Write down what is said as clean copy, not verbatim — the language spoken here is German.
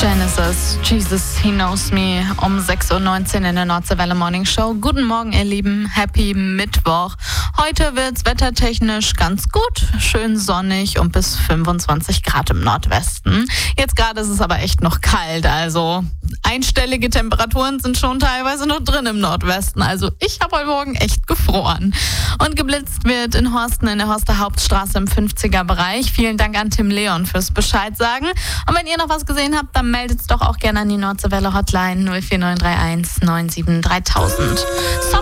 Genesis, Jesus, He Knows Me, um 6.19 Uhr in der Nordseewelle Morning Show. Guten Morgen, ihr Lieben, happy Mittwoch. Heute wird's wettertechnisch ganz gut, schön sonnig und bis 25 Grad im Nordwesten. Jetzt gerade ist es aber echt noch kalt, also einstellige Temperaturen sind schon teilweise noch drin im Nordwesten. Also ich habe heute Morgen echt gefroren. Und geblitzt wird in Horsten in der Horster Hauptstraße im 50er-Bereich. Vielen Dank an Tim Leon fürs Bescheid sagen. Und wenn ihr noch was gesehen habt, dann meldet es doch auch gerne an die Nordseewelle Hotline 04931 97 3000.